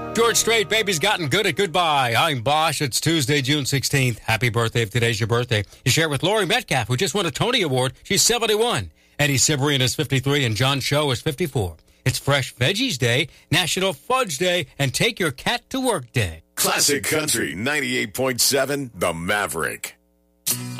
George Strait, Baby's Gotten Good at Goodbye. I'm Bosch. It's Tuesday, June 16th. Happy birthday if today's your birthday. You share with Laurie Metcalf, who just won a Tony Award. She's 71. Eddie Cibrian is 53, and John Cho is 54. It's Fresh Veggies Day, National Fudge Day, and Take Your Cat to Work Day. Classic Country 98.7, The Maverick.